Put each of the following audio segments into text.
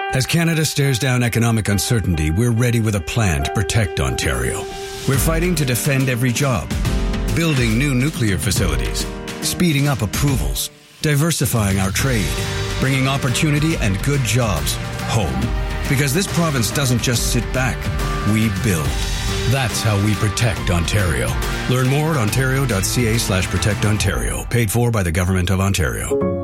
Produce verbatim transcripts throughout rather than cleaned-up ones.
As Canada stares down economic uncertainty, we're ready with a plan to protect Ontario. We're fighting to defend every job, building new nuclear facilities, speeding up approvals, diversifying our trade, bringing opportunity and good jobs home. Because this province doesn't just sit back, we build. That's how we protect Ontario. Learn more at ontario.ca slash protect Ontario. Paid for by the Government of Ontario.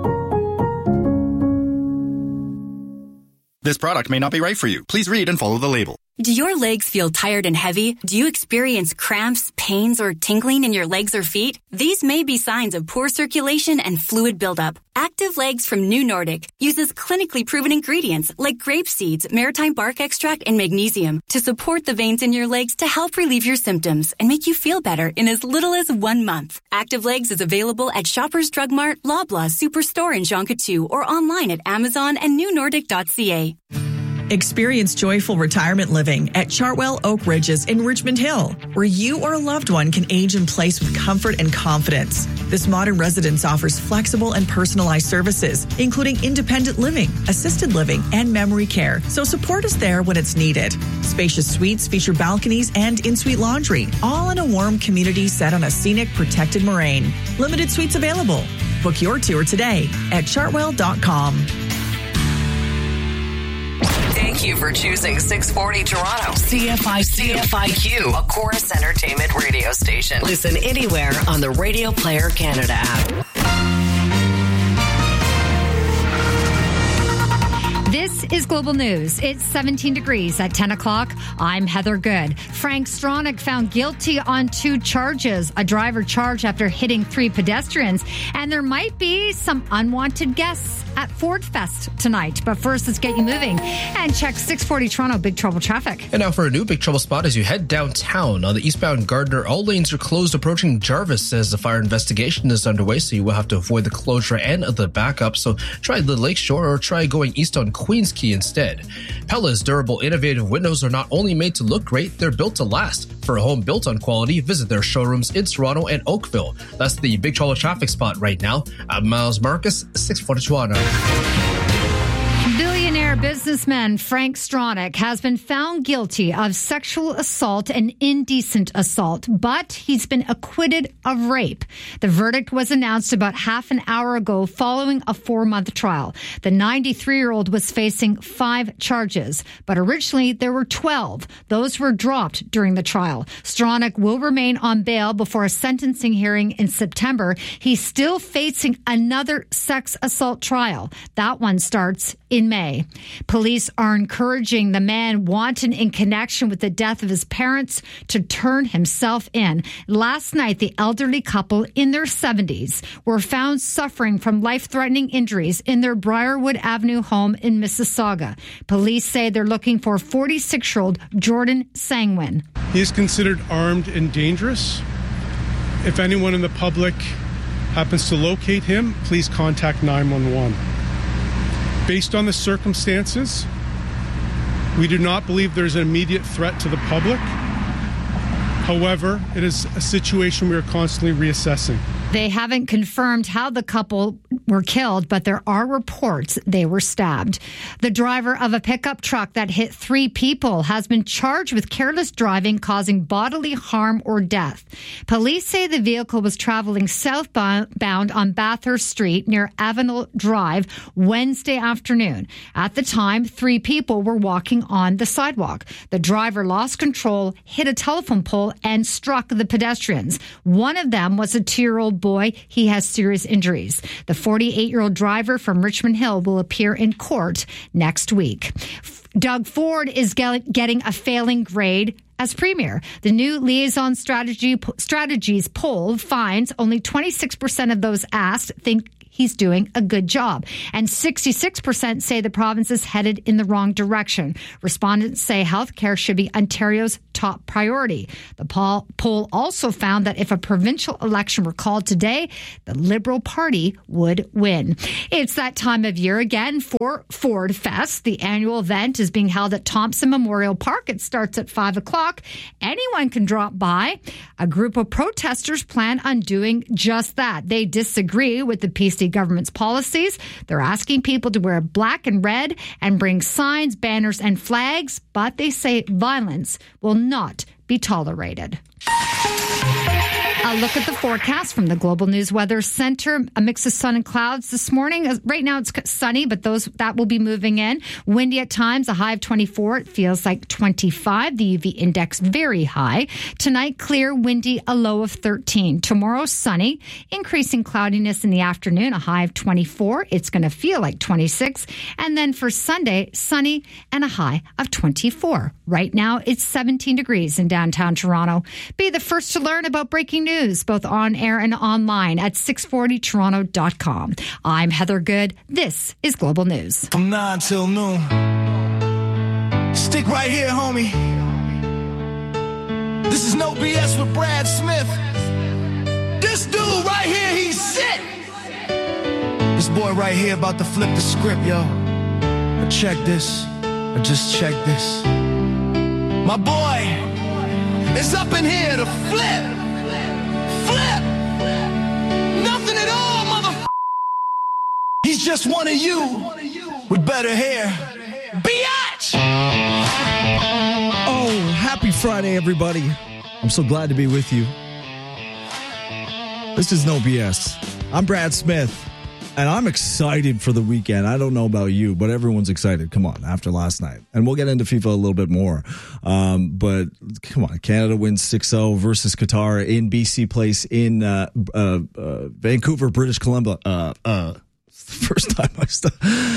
This product may not be right for you. Please read and follow the label. Do your legs feel tired and heavy? Do you experience cramps, pains, or tingling in your legs or feet? These may be signs of poor circulation and fluid buildup. Active Legs from New Nordic uses clinically proven ingredients like grape seeds, maritime bark extract, and magnesium to support the veins in your legs to help relieve your symptoms and make you feel better in as little as one month. Active Legs is available at Shoppers Drug Mart, Loblaw, Superstore, and Jean Coutu, or online at Amazon and new nordic dot c a. Experience joyful retirement living at Chartwell Oak Ridges in Richmond Hill, where you or a loved one can age in place with comfort and confidence. This modern residence offers flexible and personalized services, including independent living, assisted living, and memory care, so support is there when it's needed. Spacious suites feature balconies and in-suite laundry, all in a warm community set on a scenic, protected moraine. Limited suites available. Book your tour today at chartwell dot com. Thank you for choosing six forty Toronto. C F I C F I Q, a Chorus Entertainment radio station. Listen anywhere on the Radio Player Canada app. This is Global News. It's seventeen degrees at ten o'clock. I'm Heather Good. Frank Stronach found guilty on two charges. A driver charged after hitting three pedestrians. And there might be some unwanted guests at Ford Fest tonight. But first, let's get you moving and check six forty Toronto Big Trouble traffic. And now for a new Big Trouble spot as you head downtown. On the eastbound Gardner, all lanes are closed approaching Jarvis as the fire investigation is underway, so you will have to avoid the closure and the backup. So try the Lakeshore or try going east on Queens Quay instead. Pella's durable, innovative windows are not only made to look great, they're built to last. For a home built on quality, visit their showrooms in Toronto and Oakville. That's the Big Trouble traffic spot right now. I'm Miles Marcus, six forty Toronto. Billionaire businessman Frank Stronach has been found guilty of sexual assault and indecent assault, but he's been acquitted of rape. The verdict was announced about half an hour ago following a four-month trial. The ninety-three-year-old was facing five charges, but originally there were twelve. Those were dropped during the trial. Stronach will remain on bail before a sentencing hearing in September. He's still facing another sex assault trial. That one starts in May. Police are encouraging the man wanted in connection with the death of his parents to turn himself in. Last night, the elderly couple in their seventies were found suffering from life-threatening injuries in their Briarwood Avenue home in Mississauga. Police say they're looking for forty-six-year-old Jordan Sangwin. He is considered armed and dangerous. If anyone in the public happens to locate him, please contact nine one one. Based on the circumstances, we do not believe there's an immediate threat to the public. However, it is a situation we are constantly reassessing. They haven't confirmed how the couple were killed, but there are reports they were stabbed. The driver of a pickup truck that hit three people has been charged with careless driving causing bodily harm or death. Police say the vehicle was traveling southbound on Bathurst Street near Avenel Drive Wednesday afternoon. At the time, three people were walking on the sidewalk. The driver lost control, hit a telephone pole, and struck the pedestrians. One of them was a two-year-old boy. He has serious injuries. The forty-eight-year-old driver from Richmond Hill will appear in court next week. Doug Ford is getting a failing grade as Premier. The new Liaison Strategy Strategies poll finds only twenty-six percent of those asked think he's doing a good job. And sixty-six percent say the province is headed in the wrong direction. Respondents say healthcare should be Ontario's top priority. The poll also found that if a provincial election were called today, the Liberal Party would win. It's that time of year again for Ford Fest. The annual event is being held at Thompson Memorial Park. It starts at five o'clock. Anyone can drop by. A group of protesters plan on doing just that. They disagree with the P C B C government's policies. They're asking people to wear black and red and bring signs, banners, and flags, but they say violence will not be tolerated. A look at the forecast from the Global News Weather Center. A mix of sun and clouds this morning. Right now it's sunny, but those that will be moving in. Windy at times, a high of twenty-four. It feels like twenty-five. The U V index very high. Tonight, clear, windy, a low of thirteen. Tomorrow, sunny. Increasing cloudiness in the afternoon, a high of twenty-four. It's going to feel like twenty-six. And then for Sunday, sunny and a high of twenty-four. Right now, it's seventeen degrees in downtown Toronto. Be the first to learn about breaking news. News, both on air and online at six forty toronto dot com. I'm Heather Good. This is Global News. From nine till noon. Stick right here, homie. This is No B S with Brad Smith. This dude right here, he's sick. This boy right here about to flip the script, yo. Now check this. Or just check this. My boy is up in here to flip. Flip! Nothing at all, mother. He's just one of you with better hair. Biatch! Oh, happy Friday, everybody. I'm so glad to be with you. This is No B S. I'm Brad Smith, and I'm excited for the weekend. I don't know about you, but everyone's excited. Come on, after last night. And we'll get into FIFA a little bit more. Um, but come on, Canada wins six oh versus Qatar in B C Place in uh, uh, uh, Vancouver, British Columbia. Uh, uh, First time I st-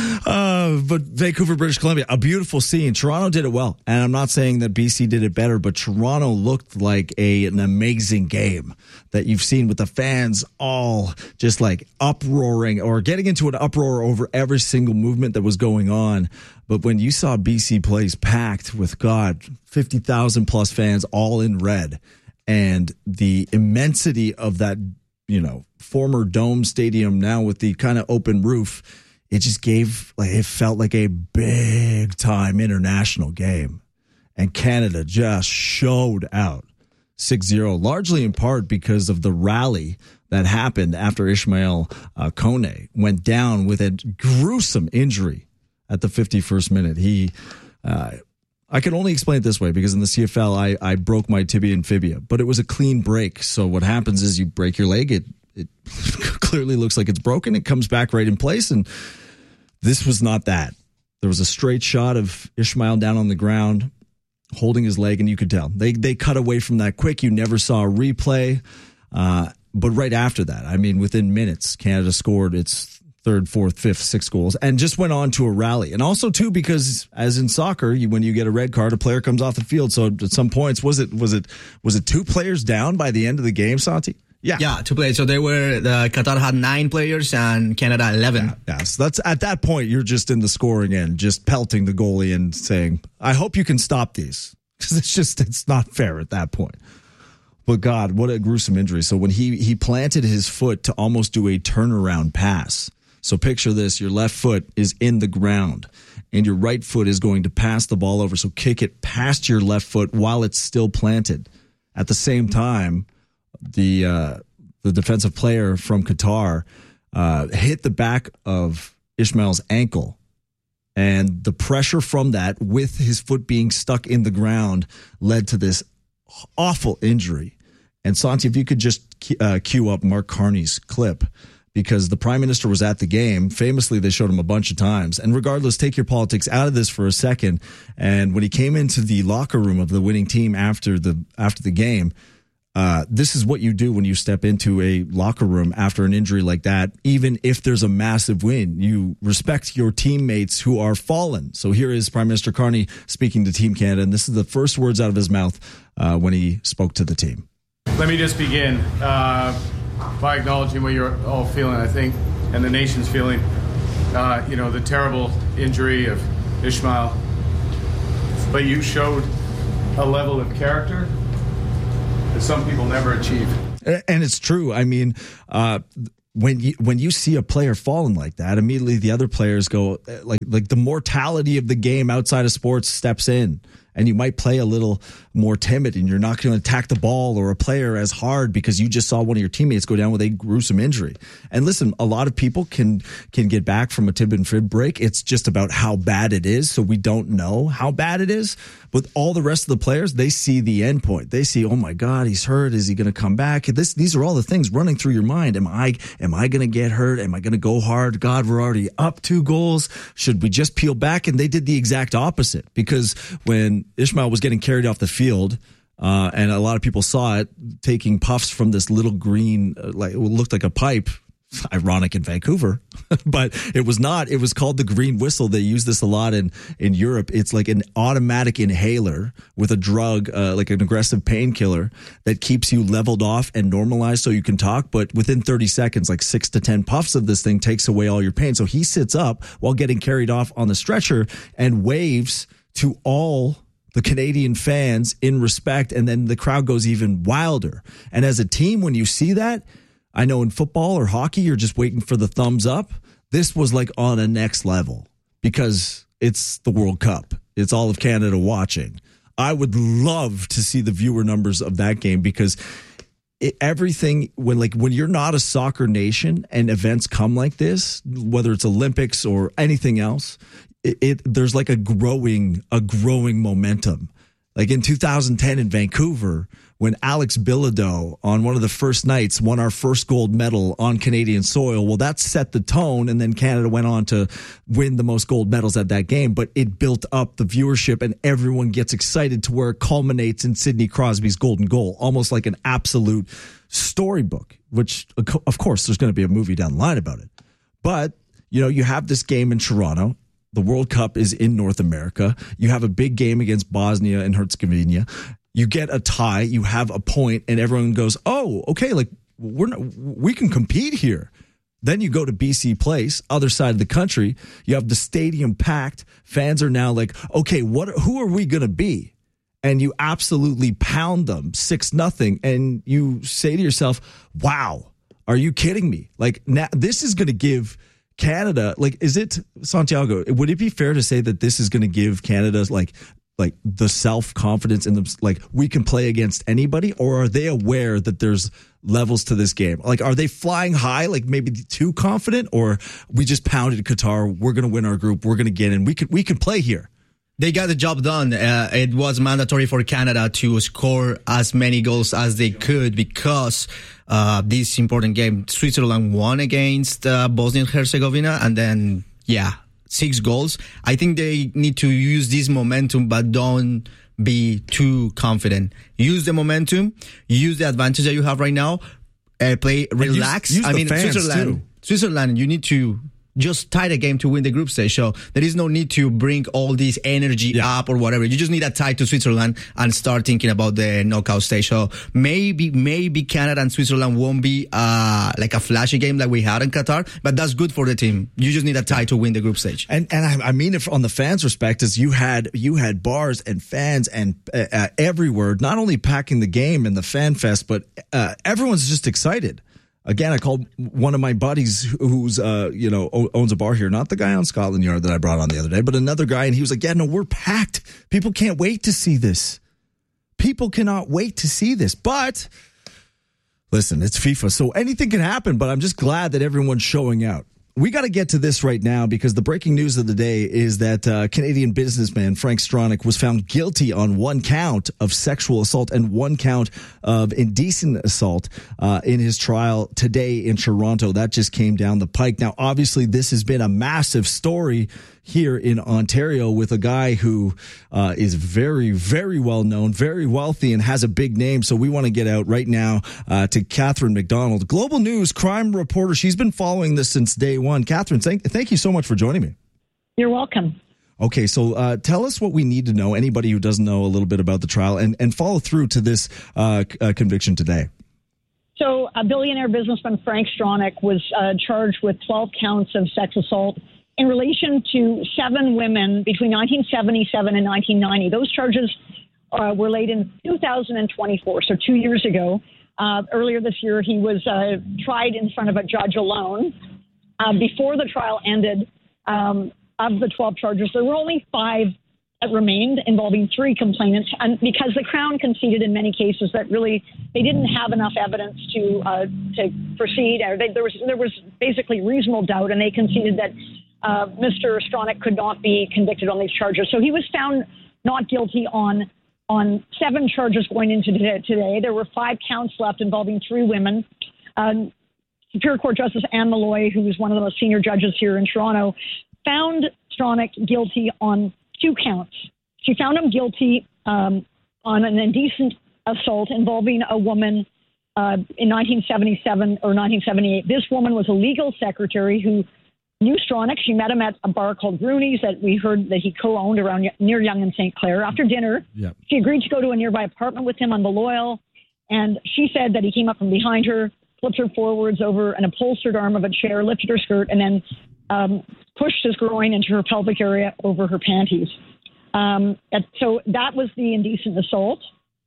uh, but Vancouver, British Columbia, a beautiful scene. Toronto did it well, and I'm not saying that B C did it better, but Toronto looked like a an amazing game that you've seen with the fans all just like uproaring or getting into an uproar over every single movement that was going on. But when you saw B C Place packed with, God, fifty thousand plus fans all in red, and the immensity of that, you know, former Dome Stadium now with the kind of open roof, it just gave, like, it felt like a big time international game. And Canada just showed out six zero, largely in part because of the rally that happened after Ishmael uh, Kone went down with a gruesome injury at the fifty-first minute. He, uh, I can only explain it this way because in the C F L, I, I broke my tibia and fibia, but it was a clean break. So what happens is you break your leg, it It clearly looks like it's broken. It comes back right in place. And this was not that. There was a straight shot of Ishmael down on the ground holding his leg, and you could tell. They they cut away from that quick. You never saw a replay. Uh, but right after that, I mean, within minutes, Canada scored its third, fourth, fifth, sixth goals and just went on to a rally. And also, too, because as in soccer, you, when you get a red card, a player comes off the field. So at some points, was it was it was it two players down by the end of the game, Santi? Yeah, yeah, two players. So they were uh, Qatar had nine players and Canada eleven. Yeah, yeah, so that's at that point you're just in the scoring end, just pelting the goalie and saying, "I hope you can stop these," because it's just it's not fair at that point. But God, what a gruesome injury! So when he he planted his foot to almost do a turnaround pass. So picture this: your left foot is in the ground, and your right foot is going to pass the ball over. So kick it past your left foot while it's still planted. At the same time, the uh, the defensive player from Qatar uh, hit the back of Ishmael's ankle, and the pressure from that, with his foot being stuck in the ground, led to this awful injury. And Santi, if you could just uh, cue up Mark Carney's clip, because the Prime Minister was at the game. Famously, they showed him a bunch of times. And regardless, take your politics out of this for a second. And when he came into the locker room of the winning team after the after the game, Uh, this is what you do when you step into a locker room after an injury like that. Even if there's a massive win, you respect your teammates who are fallen. So here is Prime Minister Carney speaking to Team Canada, and this is the first words out of his mouth uh, when he spoke to the team. Let me just begin uh, by acknowledging what you're all feeling, I think, and the nation's feeling. Uh, you know, the terrible injury of Ishmael. But you showed a level of character that some people never achieve. And it's true. I mean, uh, when you when you see a player falling like that, immediately the other players go, like like the mortality of the game outside of sports steps in, and you might play a little more timid, and you're not going to attack the ball or a player as hard because you just saw one of your teammates go down with a gruesome injury. And listen, a lot of people can can get back from a tib and fib break. It's just about how bad it is, so we don't know how bad it is. But all the rest of the players, they see the end point. They see, oh my God, he's hurt. Is he going to come back? This, these are all the things running through your mind. Am I, am I going to get hurt? Am I going to go hard? God, we're already up two goals. Should we just peel back? And they did the exact opposite, because when Ishmael was getting carried off the field, uh, and a lot of people saw it taking puffs from this little green, uh, like it looked like a pipe. Ironic in Vancouver, but it was not. It was called the green whistle. They use this a lot in, in Europe. It's like an automatic inhaler with a drug, uh, like an aggressive painkiller that keeps you leveled off and normalized so you can talk. But within thirty seconds, like six to ten puffs of this thing takes away all your pain. So he sits up while getting carried off on the stretcher and waves to all the Canadian fans in respect. And then the crowd goes even wilder. And as a team, when you see that, I know in football or hockey, you're just waiting for the thumbs up. This was like on a next level because it's the World Cup. It's all of Canada watching. I would love to see the viewer numbers of that game, because it, everything when like when you're not a soccer nation and events come like this, whether it's Olympics or anything else, it, it there's like a growing a growing momentum. Like in two thousand ten in Vancouver, when Alex Bilodeau on one of the first nights won our first gold medal on Canadian soil, well, that set the tone, and then Canada went on to win the most gold medals at that game. But it built up the viewership, and everyone gets excited to where it culminates in Sidney Crosby's golden goal, almost like an absolute storybook, which, of course, there's going to be a movie down the line about it. But, you know, you have this game in Toronto. The World Cup is in North America. You have a big game against Bosnia and Herzegovina. You get a tie, you have a point, and everyone goes, oh, okay, like we're not, we can compete here. Then you go to B C Place, other side of the country. You have the stadium packed. Fans are now like, okay, what? Who are we going to be? And you absolutely pound them six nothing, and you say to yourself, wow, are you kidding me? Like, now this is going to give Canada, like, is it, Santiago, would it be fair to say that this is going to give Canada, like, like the self-confidence in them, like we can play against anybody? Or are they aware that there's levels to this game? Like, are they flying high, like maybe too confident, or we just pounded Qatar, we're going to win our group, we're going to get in, we can, we can play here? They got the job done. Uh, it was mandatory for Canada to score as many goals as they could because uh, this important game, Switzerland won against uh, Bosnia and Herzegovina, and then, yeah, six goals. I think they need to use this momentum, but don't be too confident. Use the momentum, use the advantage that you have right now, uh, play, relax. Use, use I mean, Switzerland, too. Switzerland, you need to just tie the game to win the group stage. So there is no need to bring all this energy yeah. up or whatever. You just need a tie to Switzerland and start thinking about the knockout stage. So maybe, maybe Canada and Switzerland won't be uh like a flashy game like we had in Qatar, but that's good for the team. You just need a tie to win the group stage. And and I, I mean, if on the fans' respect, is you had you had bars and fans and uh, uh, everywhere, not only packing the game and the fan fest, but uh, everyone's just excited. Again, I called one of my buddies who's, uh, you know, owns a bar here, not the guy on Scotland Yard that I brought on the other day, but another guy. And he was like, yeah, no, we're packed. People can't wait to see this. People cannot wait to see this. But listen, it's FIFA, so anything can happen. But I'm just glad that everyone's showing out. We got to get to this right now because the breaking news of the day is that uh, Canadian businessman Frank Stronach was found guilty on one count of sexual assault and one count of indecent assault uh, in his trial today in Toronto. That just came down the pike. Now, obviously, this has been a massive story here in Ontario with a guy who uh, is very, very well known, very wealthy, and has a big name. So we want to get out right now uh, to Catherine McDonald, Global News crime reporter. She's been following this since day one. Catherine, thank, thank you so much for joining me. You're welcome. Okay, so uh, tell us what we need to know, anybody who doesn't know a little bit about the trial, and, and follow through to this uh, uh, conviction today. So a billionaire businessman, Frank Stronach, was uh, charged with twelve counts of sex assault in relation to seven women between nineteen seventy-seven and nineteen ninety. Those charges uh, were laid in two thousand twenty-four, so two years ago. Uh, earlier this year, he was uh, tried in front of a judge alone. Uh, before the trial ended, um, of the twelve charges, there were only five that remained involving three complainants, and because the Crown conceded in many cases that really they didn't have enough evidence to uh, to proceed, or they, there was there was basically reasonable doubt, and they conceded that uh, Mister Stronach could not be convicted on these charges. So he was found not guilty on on seven charges going into today. There were five counts left involving three women. Um, Superior Court Justice Anne Malloy, who was one of the most senior judges here in Toronto, found Stronach guilty on two counts. She found him guilty um, on an indecent assault involving a woman uh, in nineteen seventy-seven or nineteen seventy-eight. This woman was a legal secretary who knew Stronach. She met him at a bar called Rooney's that we heard that he co-owned around near Yonge and Saint Clair. After dinner, yep. she agreed to go to a nearby apartment with him on the Loyal, and she said that he came up from behind her, flipped her forwards over an upholstered arm of a chair, lifted her skirt, and then um, pushed his groin into her pelvic area over her panties. Um, and so that was the indecent assault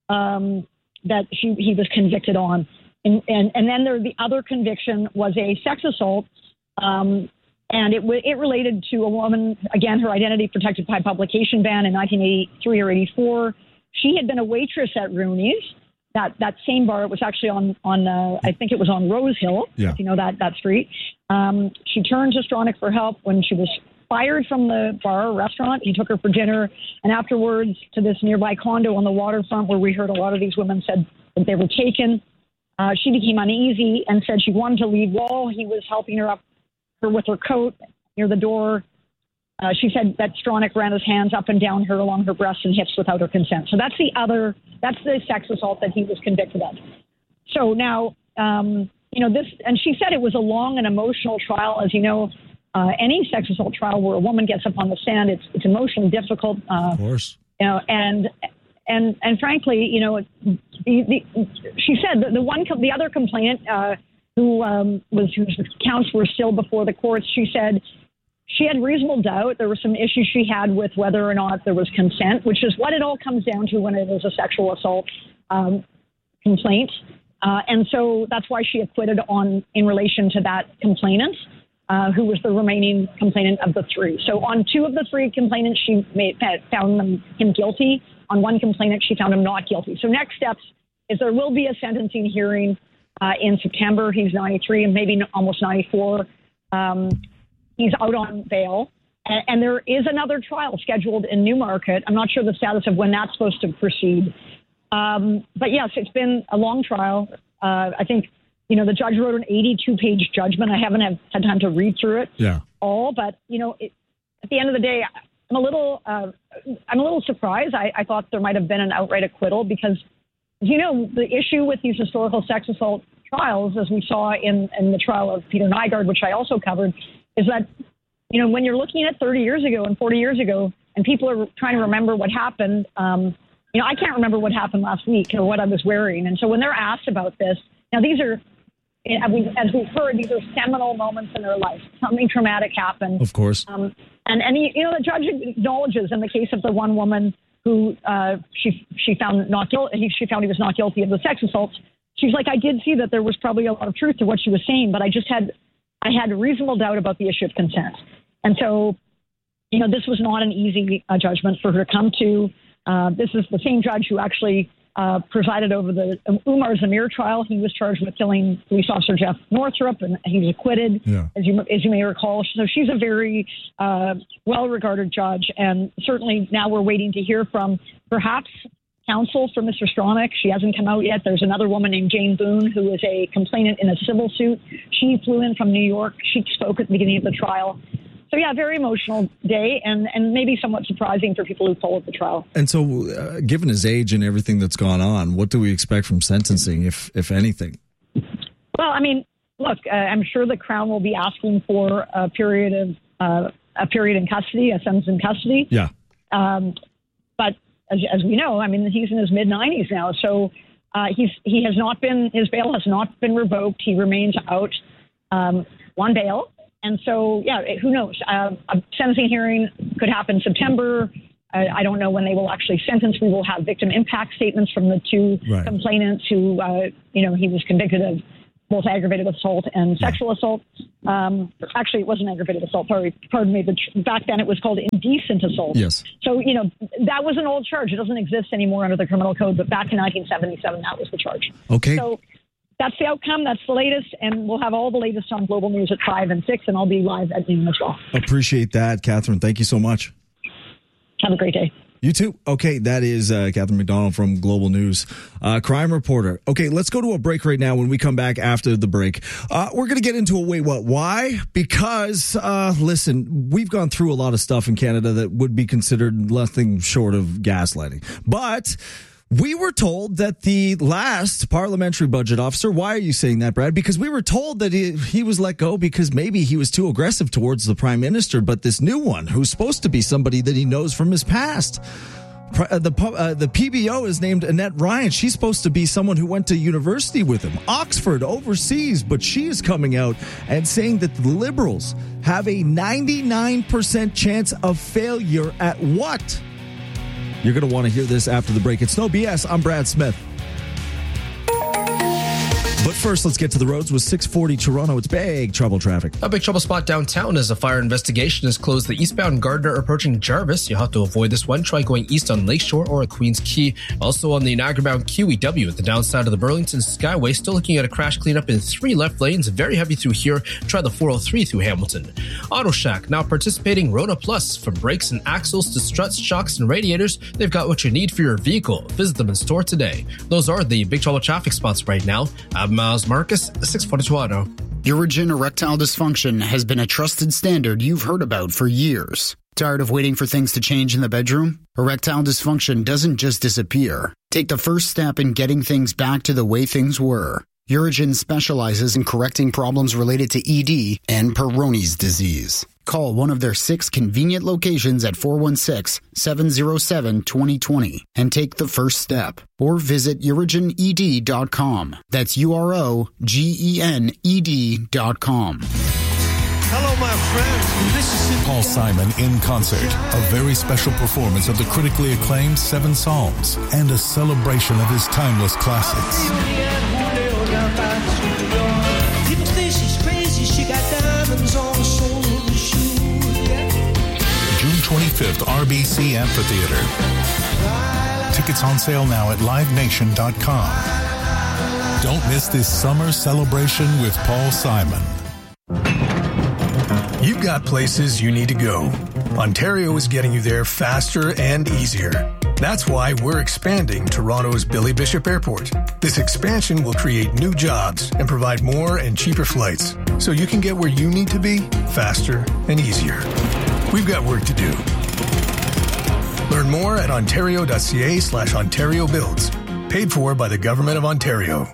um, that she, he was convicted on. And, and, and then there, the other conviction was a sex assault, um, and it, w- it related to a woman, again, her identity protected by publication ban in nineteen eighty-three or eighty-four. She had been a waitress at Rooney's. That that same bar, it was actually on, on uh, I think it was on Rose Hill, yeah. if you know that, that street. Um, she turned to Stronach for help when she was fired from the bar or restaurant. He took her for dinner, and afterwards to this nearby condo on the waterfront where we heard a lot of these women said that they were taken. Uh, she became uneasy and said she wanted to leave while he was helping her up her with her coat near the door. Uh, she said that Stronach ran his hands up and down her along her breasts and hips without her consent. So that's the other, that's the sex assault that he was convicted of. So now, um, you know, this, and she said it was a long and emotional trial. As you know, uh, any sex assault trial where a woman gets up on the stand, it's it's emotionally difficult. Uh, of course. You know, and and and frankly, you know, the, the, she said that the one, the other complainant uh, who um, was whose counts were still before the courts, she said she had reasonable doubt. There were some issues she had with whether or not there was consent, which is what it all comes down to when it is a sexual assault um, complaint. Uh, and so that's why she acquitted on in relation to that complainant, uh, who was the remaining complainant of the three. So on two of the three complainants, she made, found them, him guilty. On one complainant, she found him not guilty. So next steps is there will be a sentencing hearing uh, in September. He's ninety-three and maybe almost ninety-four. Um, he's out on bail. And, and there is another trial scheduled in Newmarket. I'm not sure the status of when that's supposed to proceed. Um, but yes, it's been a long trial. Uh, I think, you know, the judge wrote an eighty-two page judgment. I haven't have, had time to read through it yeah. all, but, you know, it, at the end of the day, I'm a little, uh, I'm a little surprised. I, I thought there might have been an outright acquittal because, you know, the issue with these historical sex assault trials, as we saw in, in the trial of Peter Nygard, which I also covered, is that, you know, when you're looking at thirty years ago and forty years ago, and people are trying to remember what happened, um, you know, I can't remember what happened last week or what I was wearing. And so when they're asked about this, now these are, as we've heard, these are seminal moments in their life. Something traumatic happened. Of course. Um, and, and, you know, the judge acknowledges in the case of the one woman who uh, she she found not guilty, she found he was not guilty of the sex assaults. She's like, I did see that there was probably a lot of truth to what she was saying, but I just had, I had reasonable doubt about the issue of consent. And so, you know, this was not an easy uh, judgment for her to come to. Uh, this is the same judge who actually uh, presided over the Umar Zamir trial. He was charged with killing police officer Jeff Northrup, and he was acquitted, yeah. as you as you may recall. So she's a very uh, well-regarded judge, and certainly now we're waiting to hear from perhaps counsel for Mister Stronach. She hasn't come out yet. There's another woman named Jane Boone who is a complainant in a civil suit. She flew in from New York. She spoke at the beginning of the trial. So, yeah, very emotional day and, and maybe somewhat surprising for people who followed the trial. And so, uh, given his age and everything that's gone on, what do we expect from sentencing, if if anything? Well, I mean, look, uh, I'm sure the Crown will be asking for a period of uh, a period in custody, a sentence in custody. Yeah. Um, but as, as we know, I mean, he's in his mid nineties now, so uh, he's he has not been his bail has not been revoked. He remains out um, on bail. And so, yeah, who knows? Uh, a sentencing hearing could happen September. I, I don't know when they will actually sentence. We will have victim impact statements from the two right. complainants who, uh, you know, he was convicted of both aggravated assault and sexual assault. Um, actually, it wasn't aggravated assault. Sorry, pardon me. But back then, it was called indecent assault. Yes. So you know that was an old charge. It doesn't exist anymore under the criminal code. But back in nineteen seventy-seven, that was the charge. Okay. So that's the outcome. That's the latest, and we'll have all the latest on Global News at five and six, and I'll be live at noon as well. Appreciate that, Catherine. Thank you so much. Have a great day. You too. Okay, that is uh, Catherine McDonald from Global News, uh, crime reporter. Okay, let's go to a break right now. When we come back after the break, uh, we're going to get into a wait, what, why? Because, uh, listen, we've gone through a lot of stuff in Canada that would be considered nothing short of gaslighting. But we were told that the last parliamentary budget officer, why are you saying that, Brad? Because we were told that he, he was let go because maybe he was too aggressive towards the prime minister. But this new one, who's supposed to be somebody that he knows from his past, the uh, the P B O is named Annette Ryan. She's supposed to be someone who went to university with him, Oxford, overseas. But she is coming out and saying that the Liberals have a ninety-nine percent chance of failure at what? You're going to want to hear this after the break. It's No B S. I'm Brad Smith. But first, let's get to the roads with six forty Toronto. It's big trouble traffic. A big trouble spot downtown as a fire investigation has closed the eastbound Gardner approaching Jarvis. You'll have to avoid this one. Try going east on Lakeshore or at Queens Quay. Also on the Niagara-bound Q E W at the downside of the Burlington Skyway. Still looking at a crash cleanup in three left lanes. Very heavy through here. Try the four oh three through Hamilton. Auto Shack now participating Rona Plus. From brakes and axles to struts, shocks, and radiators, they've got what you need for your vehicle. Visit them in store today. Those are the big trouble traffic spots right now. I'm Miles Marcus, six forty Toronto. Urogyn erectile dysfunction has been a trusted standard you've heard about for years. Tired of waiting for things to change in the bedroom? Erectile dysfunction doesn't just disappear. Take the first step in getting things back to the way things were. Urogyn specializes in correcting problems related to E D and Peyronie's disease. Call one of their six convenient locations at four one six, seven oh seven, two oh two oh and take the first step. Or visit urogyn e d dot com. That's U R O G E N E D dot com. Hello, my friends. This is Paul Simon in concert. A very special performance of the critically acclaimed Seven Psalms and a celebration of his timeless classics. People think she's crazy. She got diamonds on the sole of her shoe. June twenty-fifth, R B C Amphitheater. Tickets on sale now at live nation dot com. Don't miss this summer celebration with Paul Simon. You've got places you need to go. Ontario is getting you there faster and easier. That's why we're expanding Toronto's Billy Bishop Airport. This expansion will create new jobs and provide more and cheaper flights, so you can get where you need to be faster and easier. We've got work to do. Learn more at ontario.ca slash Ontario Builds. Paid for by the Government of Ontario.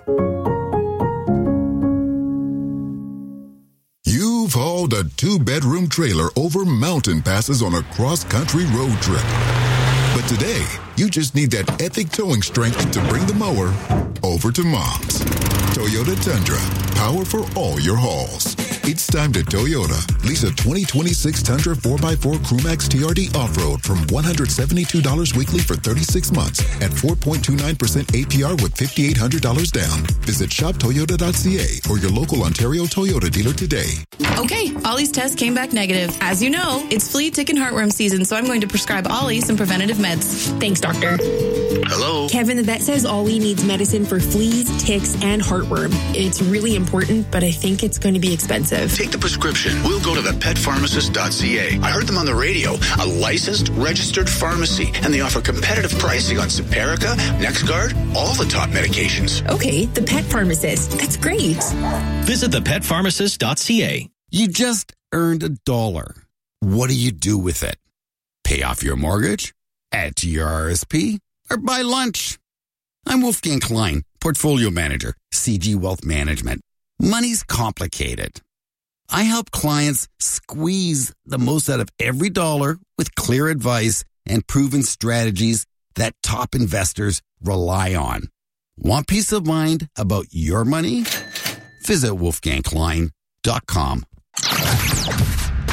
You've hauled a two-bedroom trailer over mountain passes on a cross-country road trip. But today, you just need that epic towing strength to bring the mower over to Mom's. Toyota Tundra, power for all your hauls. It's time to Toyota. Lease a twenty twenty-six Tundra four by four Crewmax T R D Off-Road from one hundred seventy-two dollars weekly for thirty-six months at four point two nine percent A P R with five thousand eight hundred dollars down. Visit shop toyota dot c a or your local Ontario Toyota dealer today. Okay, Ollie's test came back negative. As you know, it's flea, tick, and heartworm season, so I'm going to prescribe Ollie some preventative meds. Thanks, doctor. Hello? Kevin, the vet says Ollie needs medicine for fleas, ticks, and heartworm. It's really important, but I think it's going to be expensive. Take the prescription. We'll go to the pet pharmacist dot c a. I heard them on the radio. A licensed, registered pharmacy, and they offer competitive pricing on Simparica, NexGard, all the top medications. Okay, the Pet Pharmacist. That's great. Visit the pet pharmacist dot c a. You just earned a dollar. What do you do with it? Pay off your mortgage? Add to your R S P? Or buy lunch? I'm Wolfgang Klein, Portfolio Manager, C G Wealth Management. Money's complicated. I help clients squeeze the most out of every dollar with clear advice and proven strategies that top investors rely on. Want peace of mind about your money? Visit wolfgang klein dot com.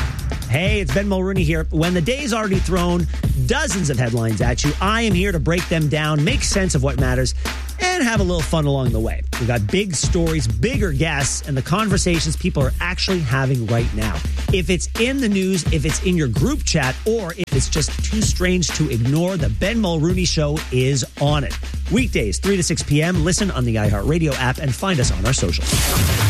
Hey, it's Ben Mulrooney here. When the day's already thrown dozens of headlines at you, I am here to break them down, make sense of what matters, and have a little fun along the way. We've got big stories, bigger guests, and the conversations people are actually having right now. If it's in the news, if it's in your group chat, or if it's just too strange to ignore, the Ben Mulrooney Show is on it. Weekdays, three to six p.m. Listen on the iHeartRadio app and find us on our socials.